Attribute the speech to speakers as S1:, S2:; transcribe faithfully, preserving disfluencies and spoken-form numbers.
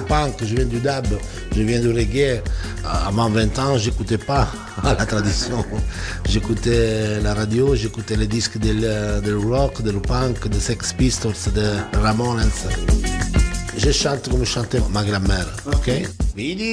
S1: punk, je viens du dub, je viens du reggae. Avant vingt ans, j'écoutais pas la tradition. J'écoutais la radio, j'écoutais les disques de rock, de punk, de Sex Pistols, de Ramones. Je chante comme chantait ma grand-mère, ok?